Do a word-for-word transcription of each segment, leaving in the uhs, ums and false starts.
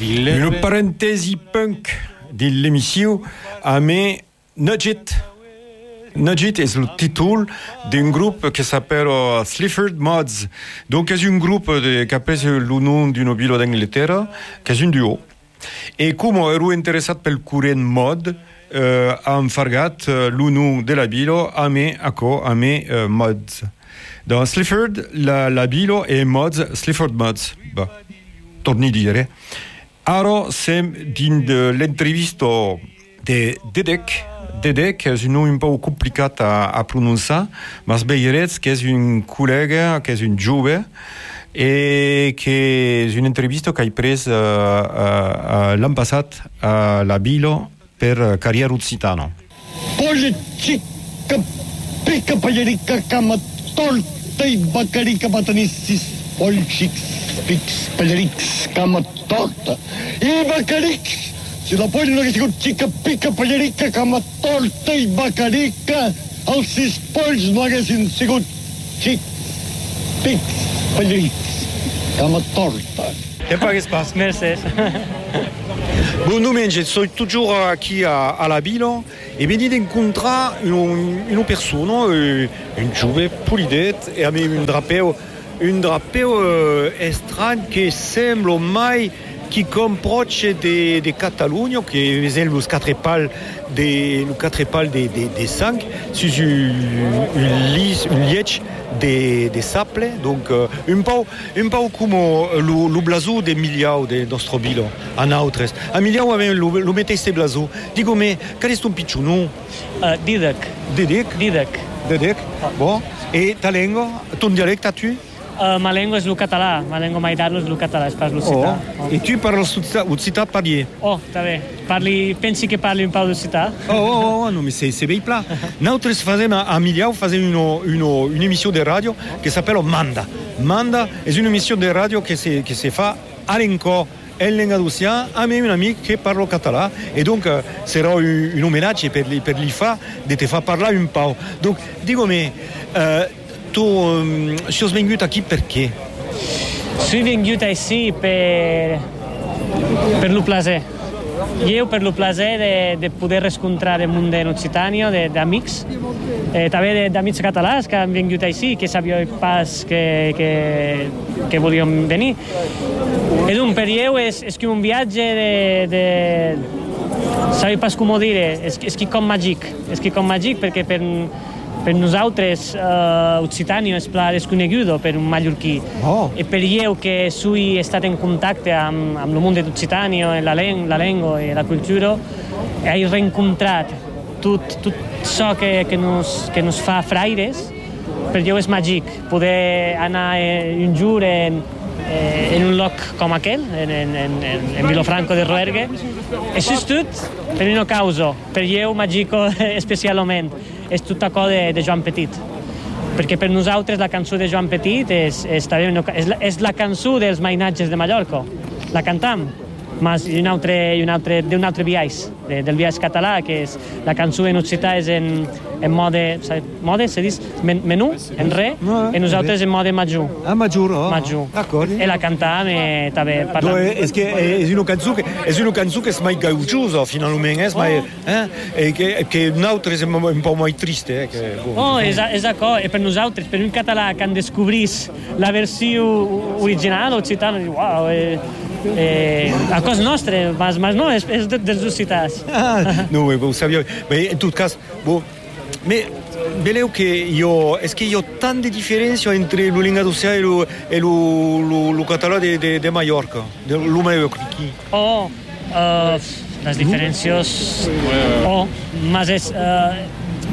Une parentesi punk dell'emission a me Nudgit. Nudgit est le titre d'un groupe qui s'appelle Sleaford Mods. Donc c'est un groupe de, qui appelle le nom d'une ville d'Angleterre, qui est un duo. Et comme ero intéressé par le courant mod, euh, am fargat le nom de la ville a me ako a me uh, mods. Dans Sleaford la la ville est mods Sleaford Mods. Bah, torni dire. Ara sem din de l'intervista de Dedek. Dedek és un nom un peu complicat a, a pronunciar, mas veurets que és un col·lega, que és un jove, i que és una entrevista que he pres uh, uh, l'any passat a la Vila per Carriera Occitana. Politica, pica pallerica, cama torta i bacarica batanissis, polxics, pics, pallerics, cama torta i bacarics. Si la polla no hagués sigut xica, pica, pallerica, cama torta i bacarica, els sis polls no haguessin sigut xics, pics, pallerics, cama torta. Qu'est-ce qui se passe? Merci. Bon diumenge, sono toujours qui à, à la Vila e veni d'incontrar une, une persona, un jove polidet, e a me un drapeu, un drapeu uh, estrany que sembla mai qui comproche de, de Catalunya, que és els quatre pals de, els quatre pals de, de, de sang, sur un, un, lis, un lietge de, de sable, donc uh, un peu, un peu com el blasó de Miliau de nostra vila, a nosaltres. A Miliau avem el mateix blasó. Digue-me, quin és ton pitjor nom? Uh, Dídac. Dídac? Dídac. Dídac, bon. Et ta llengua, ton dialecte, as-tu? Uh, ma llengua és el català, ma llengua materna és el català, és pas l'occità. Oh. Oh. I tu parles occità parlier? Oh, està bé. Parli, pensi que parli un peu d'occità? Oh, oh, oh, non, mais c'est ben plat. Nosaltres fazem a Miliau, fazem una, una, una émission de radio que s'appelle Manda. Manda és una émission de radio que se, que se fa a l'encore en lengua d'occità, a me un amic que parla català, e donc uh, serà un, un homenatge per, per li fa de te fa parlar un peu. Donc, digue-me, uh, tu um, sei venuto qui perché? Sono venuto qui per, per il piacere. Io per il piacere di poter riscontrare il mondo in Occitania, di amici, e també di amici catalans che hanno venuto qui, che sapevano pas che, che, che volevano venire. E dunque per io è, è un viaggio di... Sabe pas com dire, és, és que com màgic, és que com màgic perquè per, per nosaltres uh, Occitània és pla desconeguda per un mallorquí. Oh. I per io que sui estat en contacte amb, amb el món d'Occitània, la, leng, la llengua i la cultura, he reencontrat tot, tot això que, que, nos, que nos fa fraires, per jo és màgic poder anar un jour en en un lloc com aquell, en, en, en, en Vilafranca de Rouergue. Això és tot per una causa, per jo magico especialment, és tota cosa de, de Joan Petit. Perquè per nosaltres la cançó de Joan Petit és, és, és, la, és la cançó dels mainatges de Mallorca. La cantam, mas d'un altre, un altre, d'un altre viatge, de, del viatge català, que és la cançó en occità és en, en mode, mode se diu men, menú, en re, no, i nosaltres en mode major. Ah, major, oh, major. D'acord. I la cantam i també parlant. No, és que és una cançó que és una cançó que és mai gaudiosa, finalment, és mai, eh? E que, que nosaltres és un poc mai triste, eh? Que, bon. Oh, és, és d'acord, i per nosaltres, per un català que en descobrís la versió original occitana, diu, uau, eh, eh, a cosa nostra, mas, mas no, és, és dels occitans. Ah, no, ho sabia. En tot cas, bon, mais veleu que jo, és que hi ha tant de diferència entre la llengua d'occità i el català de, de, de Mallorca, de l'Humà-Eucriquí. Oh, uh, les diferències... Oh, mas és... Uh,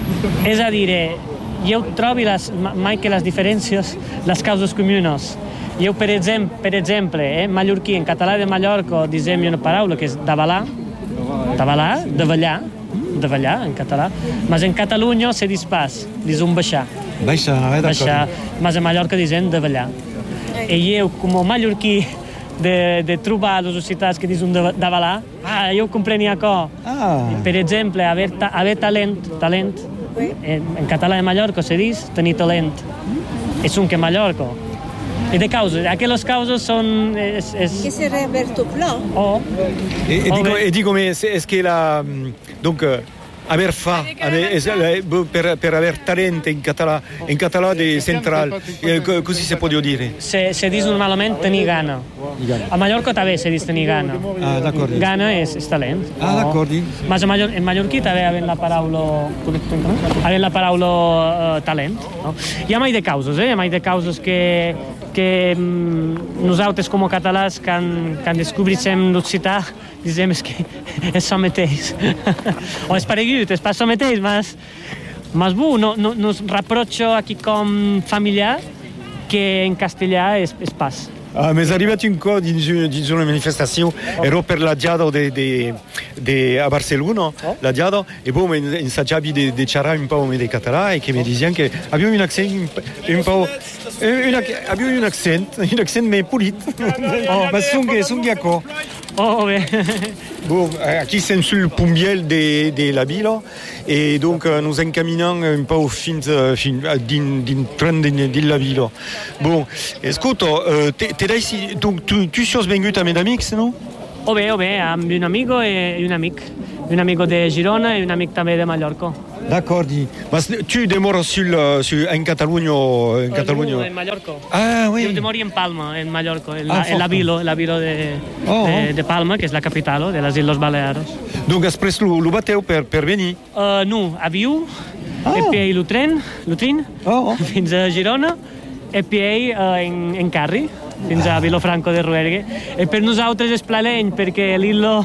és a dir, jo trobo les, mai que les diferències, les causes comunes. Jo, per exemple, per exemple eh, mallorquí, en català de Mallorca, dizem una paraula que és d'avalar, d'avalar, de ballar, de ballar en català, mas en Catalunya se diu pas, diu baixar. Baixar, eh, d'acord. Baixar, mas en Mallorca dizem de ballar. I jo, com a mallorquí, de, de trobar els occitans que diuen d'avalar, ah, jo comprenia co. Ah. Per exemple, haver, ta, haver talent, talent, en, en català de Mallorca se diu tenir talent. És un que Mallorca. E de causos, aquellos causos son... Es, es... Che sarebbe il tuplo? Oh. E, e, Oh, dico, beh. e dico, me, se- è che la... Donc, eh, aver fa, aver, es- eh, per, per aver talento in català, in català de central, eh, co- così si può dire. Se, se dice normalment tenir gana. A Mallorca també se dice tenir gana. Ah, d'acord. Gana és, és talent. Ah, d'acord. Ma a Mallor, en mallorquí també havent la paraula havent la paraula uh, talent. No? Hi ha mai de causes, eh? Hi ha mai de causes que, que mm, nosaltres com a catalans quan, quan descobrissem l'occità dizem és que és això mateix. O és paregut, és pas això mateix, mas, mas bu, no, no, nos rapprocho aquí com familiar che in castellà és, és pas. Ah, mi è arrivato un po' di, di una manifestazione, ero per la Diado de, de, de, a Barcellona, la Diado, e poi mi insaggiavi di de parlare un po' di català e che mi dicevano che abbiamo un accento un po'... Un, abbiamo un accento, un accento mais pulito. Oh, ma sono son giaco. Oh, bé. Bon, aquí estem sur el Pumbiel de, de la vila et donc euh, nous encaminons un peu fins, uh, fin, uh, din, din tren de, de la vila. Bon, escolta, uh, te, te dai si, donc tu, tu sos vengut amb amics, no? O bé, o bé, amb un amigo i un amic. Un amigo de Girona i un amic també de Mallorca. D'accord, ma tu demores sul, sul, en Catalunya en Catalunya? No, en Mallorca. Ah, oui. Jo demoro en Palma, en Mallorca, en la, Ah, en la vila, la vila de, Oh, de, oh. de Palma, que és la capital de les Illes Balears. Donc després lo, lo bateu per, per venir? Uh, no, a Viu, Ah. e poi lo tren, lo tren, Oh, oh. fins a Girona, e poi uh, en, en carri, fins a Vilafranco de Ruergue. E per nosaltres és planeny, perquè l'illo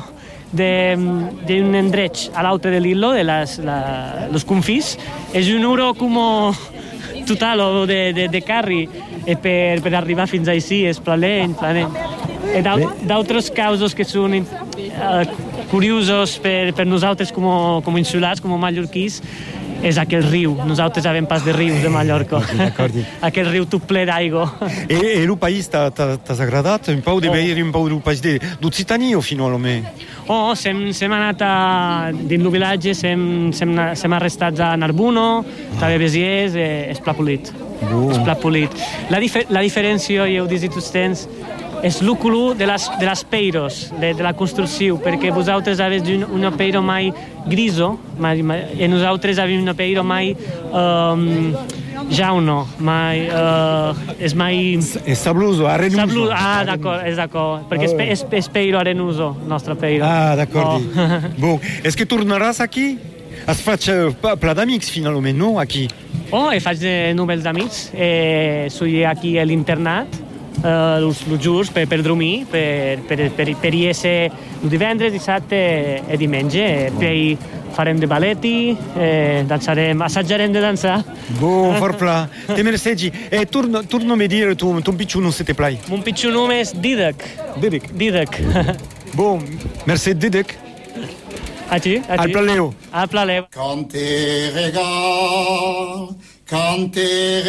d'un endreig a l'altre de l'illo, de les, la, los confis, és un euro com total de, de, de carri, e per, per arribar fins a ici és planeny, planeny. E d'altres causes que són uh, curiosos per, per nosaltres com, com insulars, com mallorquís, és aquell riu. Nosaltres avem pas de rius de Mallorca. Aquell riu tot ple d'aigua. E, e lo país t'ha agradat? Un po' de veure un po' del país d'Occitania, finalment? Oh, sem, sem anat a, dins el vilatge, sem, sem, sem arrestats a Narbuno, també a Béziers, eh, és pla polit. És pla polit. La, difer, la diferència, i heu dit tots temps, és el color de les, de les peiros, de, de la construcció, perquè vosaltres aveu un, una peiro mai griso, mai, mai, i nosaltres avem una peiro mai um, jauno, mai, uh, és mai... È sabloso, arenoso. Sablu ah, d'acord, és d'acord, perquè és, pe, és, és peiro arenoso, el nostre peiro. Ah, d'acord. Oh. Bon, est-ce que tornaràs aquí? Es faig uh, pla d'amics, finalment, no? Aquí. Oh, e faig de novells amics, e soy aquí a l'internat, Uh, els, els jurs per, per dormir, per, per, per, per hi ser el divendres, dissabte e diumenge. E poi farem de balletti, eh, dansarem, assaggiarem de dansar. Bon, for pla. Te mercegi. E torno, torno a dire tu, ton picciu non se te plai. Mon pitjor nom és Didac. Didac. Didac. Bon, merci Didac. A ti, a ti. Al Plaleo. Al Plaleo. Quand te regal, quand te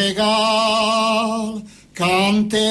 regal, quand te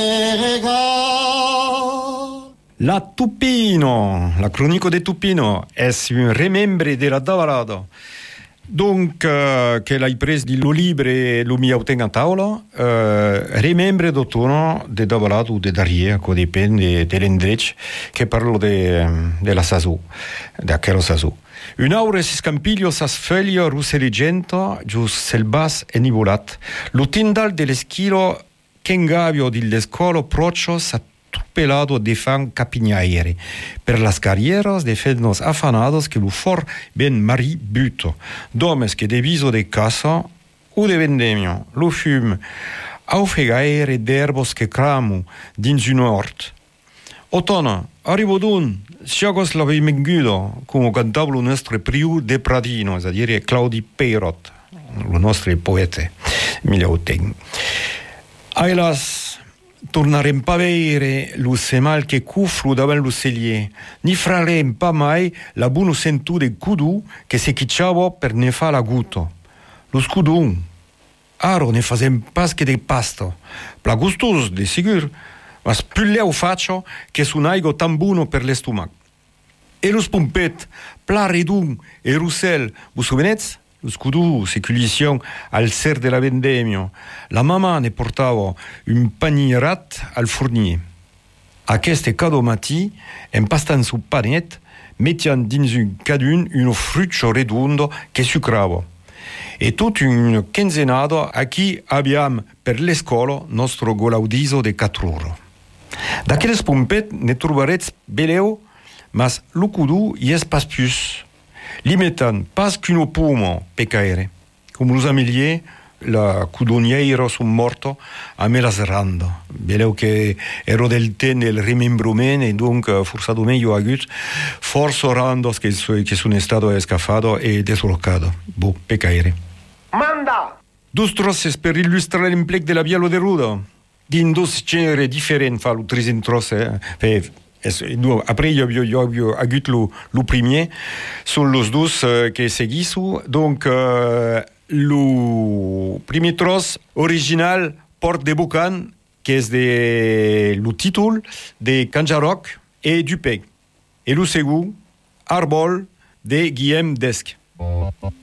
regal. La Tupino, la cronico de Tupino, es un remembre de la Davarado. Donc, uh, che l'hai preso di lo libre, lo mio tengo a tavola, uh, remembre d'autono de Davarado de Darie, che dipende dell'endreccio, che parlo de, de la Sasù, de aquello Sasù. Un aure si scampiglio sa sfeglia russeligento, gius selbas e nivolat, lo tindal dell'eschilo che ingavio dell'escolo procio sa pelado de fan capignaire, per las carrieras de fednos afanados que lo for ben mari buto, domes que de viso de casa o de vendemio, lo fum, aufegaire d'erbos que cramu dins un hort. Otona, arrivo d'un, siagos la benvengudo, come cantava lo nostro priu de Pradino, è a dire Claudi Peirot, lo nostro poeta, Miliauteng. Ailas tornarem pa veire lo semal che cufru davan lo cellier, ni frarem pa mai la buona sentu de cudu che se chicciavo per ne fa l'aguto. Lo scudun, aro ne fasem pas che de pasto, pla gustos, de sigur, ma spülleu faccio che sunaigo tan buono per l'estomac. E lo spompet, pla redun e russel, vos souvenez? lo scudo, seculition al ser de la vendemia. La mamma ne portava un panirat al fornier. Aquest cada matí, empastant su panet, mettian dins un cadun un fruccio redondo che sucrava. E tot un quinzenada a chi abbiam per l'escola nostro golaudiso de quattr'ora. D'aquelles pompet ne trobarets beleu, mas lo cudu i es pas plus. Li metan pas qu'uno poma pe caere. Come los amelier, la cudoniera son morto a me las randa. Beleu che ero del te nel rimembrument e donc forzato meglio agut forzo randos che, che sono stato escafado e deslocado. Bo, pe caere. Manda! Dos trosses per illustrare l'implec de la bialo de ruda. Din dos genere different fa lo trizin trosse. Eh? Après, il y a eu le, le premier, sont les deux euh, qui seguissent. Donc, euh, le premier trosse original porte des boucan, qui est de, le titre de Kanjarok et du Peg. Et le second, Arbol de Guillaume Desk.